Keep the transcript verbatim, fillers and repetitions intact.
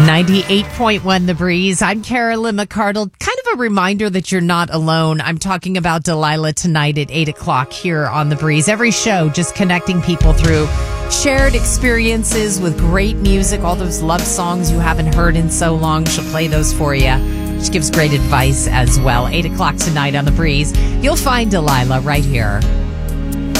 ninety-eight point one The Breeze. I'm Carolyn McCardle. Kind of a reminder that you're not alone. I'm talking about Delilah tonight at eight o'clock here on The Breeze. Every show just connecting people through shared experiences with great music, all those love songs you haven't heard in so long. She'll play those for you. She gives great advice as well. eight o'clock tonight on The Breeze. You'll find Delilah right here.